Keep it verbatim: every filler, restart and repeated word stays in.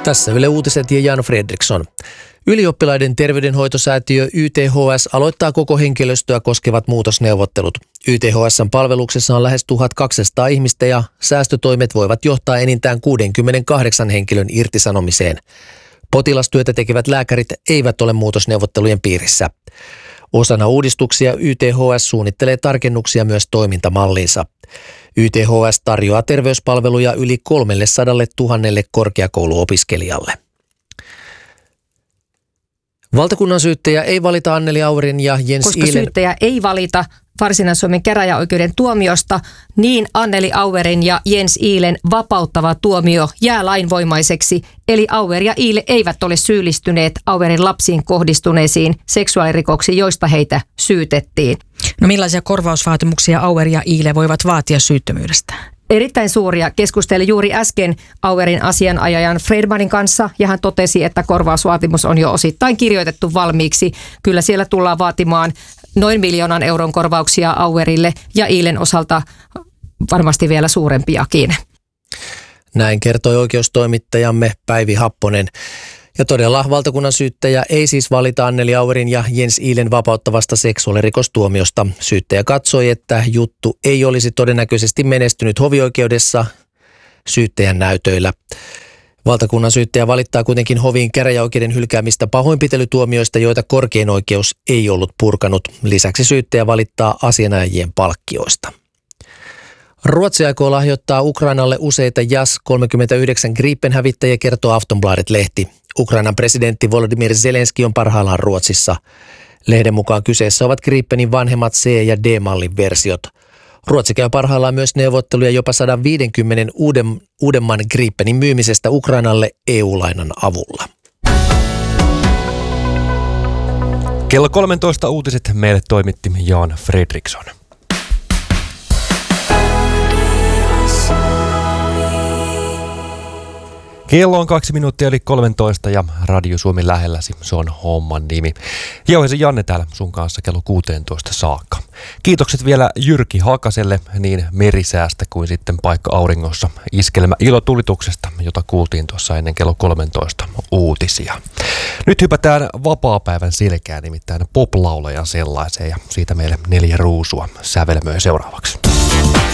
Tässä Yle Uutiset ja Jan Fredriksson. Ylioppilaiden terveydenhoitosäätiö Y T H S aloittaa koko henkilöstöä koskevat muutosneuvottelut. Y T H S:n palveluksessa on lähes tuhatkaksisataa ihmistä ja säästötoimet voivat johtaa enintään kuudenkymmenenkahdeksan henkilön irtisanomiseen. Potilastyötä tekevät lääkärit eivät ole muutosneuvottelujen piirissä. Osana uudistuksia Y T H S suunnittelee tarkennuksia myös toimintamalliinsa. Y T H S tarjoaa terveyspalveluja yli kolmesataatuhatta korkeakouluopiskelijalle. Valtakunnan syyttäjä ei valita Anneli Auerin ja Jens Koska Ihlen... syyttäjä ei valita Varsinais-Suomen käräjäoikeuden tuomiosta, niin Anneli Auerin ja Jens Ihlen vapauttava tuomio jää lainvoimaiseksi, eli Auer ja Ihle eivät ole syyllistyneet Auerin lapsiin kohdistuneisiin seksuaalirikoksiin, joista heitä syytettiin. No millaisia korvausvaatimuksia Auer ja Ihle voivat vaatia syyttömyydestä? Erittäin suuria. Keskustelin juuri äsken Auerin asianajajan Fredmanin kanssa ja hän totesi, että korvausvaatimus on jo osittain kirjoitettu valmiiksi. Kyllä siellä tullaan vaatimaan noin miljoonan euron korvauksia Auerille ja Ihlen osalta varmasti vielä suurempiakin. Näin kertoi oikeustoimittajamme Päivi Happonen. Ja todella valtakunnan syyttäjä ei siis valita Anneli Auerin ja Jens Ihlen vapauttavasta seksuaalirikostuomiosta. Syyttäjä katsoi, että juttu ei olisi todennäköisesti menestynyt hovioikeudessa syyttäjän näytöillä. Valtakunnan syyttäjä valittaa kuitenkin hoviin käräjäoikeuden hylkäämistä pahoinpitelytuomioista, joita korkein oikeus ei ollut purkanut. Lisäksi syyttäjä valittaa asianajajien palkkioista. Ruotsi aikoo lahjoittaa Ukrainalle useita Jas kolmekymmentäyhdeksän Gripen-hävittäjiä, kertoo Aftonbladet-lehti. Ukrainan presidentti Volodymyr Zelenski on parhaillaan Ruotsissa. Lehden mukaan kyseessä ovat Gripenin vanhemmat C- ja D-mallin versiot. Ruotsi käy parhaillaan myös neuvotteluja jopa sata viisikymmentä uuden, uudemman Gripenin myymisestä Ukrainalle E U-lainan avulla. Kello kolmetoista uutiset meille toimitti Jan Fredriksson. Kello on kaksi minuuttia eli kolmetoista ja Radio Suomi lähelläsi, se on homman nimi. Jauhisen Janne täällä sun kanssa kello kuusitoista saakka. Kiitokset vielä Jyrki Hakaselle niin merisäästä kuin sitten paikka auringossa iskelmä ilotulituksesta, jota kuultiin tuossa ennen kello kolmetoista uutisia. Nyt hypätään vapaapäivän selkään, nimittäin poplaulajan sellaiseen ja siitä meille neljä ruusua sävelmöä seuraavaksi.